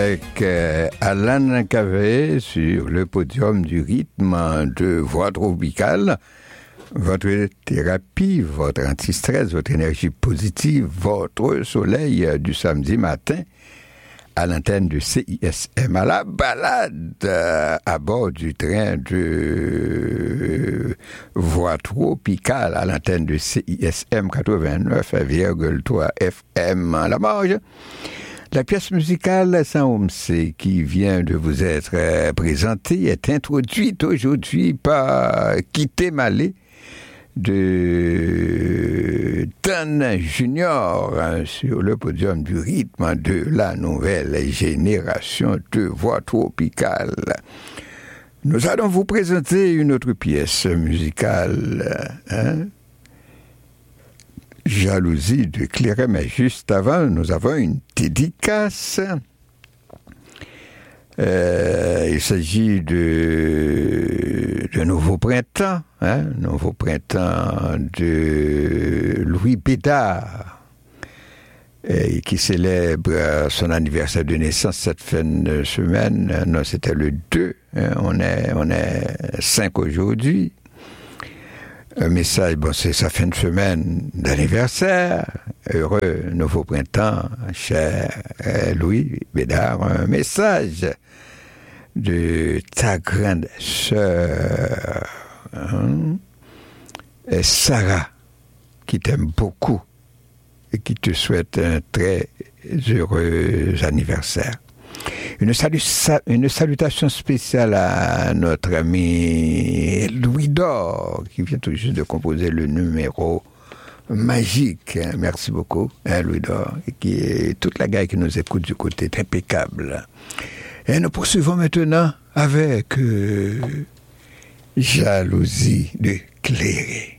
avec Alan Cavé sur le podium du rythme de Voix Tropicale. Votre thérapie, votre anti-stress, votre énergie positive, votre soleil du samedi matin à l'antenne de CISM, à la balade à bord du train de Voix Tropicale à l'antenne de CISM 89,3 FM à la marge. La pièce musicale Saoumse qui vient de vous être présentée est introduite aujourd'hui par Kité Malé de Dan Junior sur le podium du rythme de la nouvelle génération de Voix Tropicale. Nous allons vous présenter une autre pièce musicale, Jalousie de Clairet, mais juste avant, nous avons une dédicace. Il s'agit de Nouveau Printemps, Nouveau Printemps de Louis Bédard, qui célèbre son anniversaire de naissance cette fin de semaine. Non, c'était le 2, on est 5 aujourd'hui. Un message, c'est sa fin de semaine d'anniversaire. Heureux nouveau printemps, cher Louis Bédard. Un message de ta grande sœur, Sarah, qui t'aime beaucoup et qui te souhaite un très heureux anniversaire. Une salutation spéciale à notre ami Louis Dor, qui vient tout juste de composer le numéro magique. Merci beaucoup, Louis Dor, et qui est toute la gaille qui nous écoute du côté est impeccable. Et nous poursuivons maintenant avec Jalousie de Clairet.